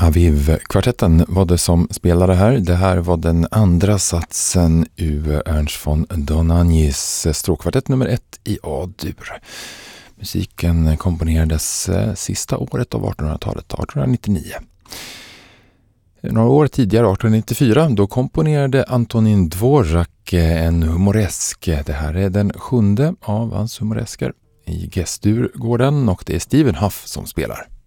Aviv-kvartetten var det som spelade här. Det här var den andra satsen ur Ernst von Dohnany's stråkkvartett nummer 1 i A-dur. Musiken komponerades sista året av 1800-talet, 1899. Några år tidigare, 1894, då komponerade Antonin Dvorak en humoresk. Det här är den 7:e av hans humoresker. I G-dur går den och det är Stephen Huff som spelar.